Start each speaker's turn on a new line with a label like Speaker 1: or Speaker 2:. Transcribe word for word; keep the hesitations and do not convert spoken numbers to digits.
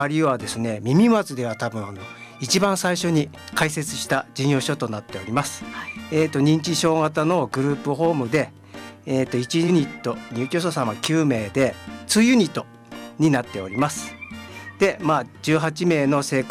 Speaker 1: あるいはですね、耳松では多分あの一番最初に開設した事業所となっております。はい、えーと認知症型のグループホームで、えーといちユニット入居者様きゅうめいでにユニットになっております。で、まあ、じゅうはちめいの生活